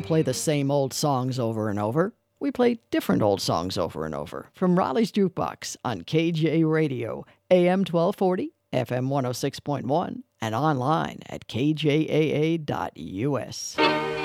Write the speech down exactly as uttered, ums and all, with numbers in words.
play the same old songs over and over. We play different old songs over and over. From Raleigh's Jukebox on K J Radio, A M twelve forty, F M one oh six point one, and online at K J A A dot U S.